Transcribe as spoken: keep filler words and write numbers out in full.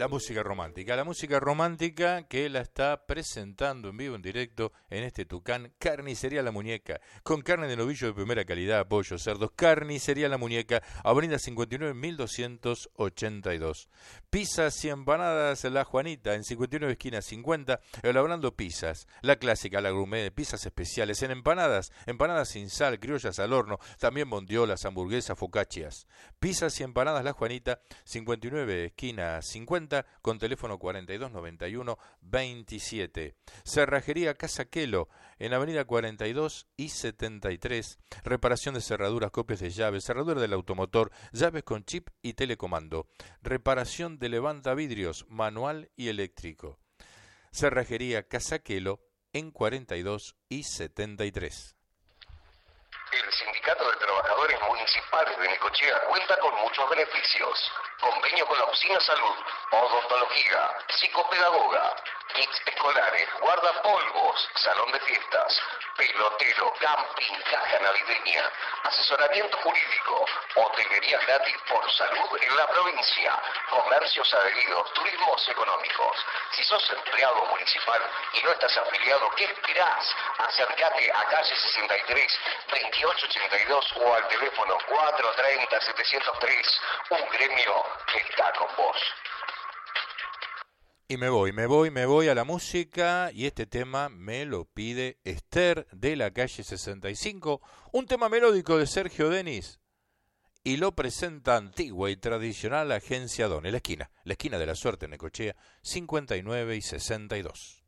La música romántica, la música romántica que la está presentando en vivo, en directo, en este Tucán, Carnicería La Muñeca, con carne de novillo de primera calidad, pollo, cerdos, Carnicería La Muñeca, Avenida cincuenta y nueve, mil doscientos ochenta y dos. Pizzas y empanadas La Juanita, en cincuenta y nueve esquina cincuenta, elaborando pizzas, la clásica, la gourmet, pizzas especiales, en empanadas, empanadas sin sal, criollas al horno, también bondiolas, hamburguesas, focaccias. Pizzas y empanadas La Juanita, cincuenta y nueve esquina cincuenta, con teléfono cuarenta y dos noventa y uno veintisiete. Cerrajería Casa Quelo, en avenida cuarenta y dos y setenta y tres. Reparación de cerraduras, copias de llaves, cerradura del automotor, llaves con chip y telecomando. Reparación de levantavidrios, manual y eléctrico. Cerrajería Casa Quelo, en cuarenta y dos y setenta y tres. El Sindicato de Trabajadores Municipales de Necochea cuenta con muchos beneficios. Convenio con la Oficina Salud, odontología, psicopedagoga, kits escolares, guardapolvos, salón de fiestas, pelotero, camping, caja navideña, asesoramiento jurídico, hotelería gratis por salud en la provincia, comercios adheridos, turismos económicos. Si sos empleado municipal y no estás afiliado, ¿qué esperás? Acércate a calle sesenta y tres, veintiocho ochenta y dos o al teléfono cuatro treinta, setecientos tres, un gremio que está con vos. Y me voy, me voy, me voy a la música, y este tema me lo pide Esther de la calle sesenta y cinco, un tema melódico de Sergio Denis, y lo presenta antigua y tradicional Agencia Don, en la esquina, la esquina de la Suerte en Necochea, cincuenta y nueve y sesenta y dos.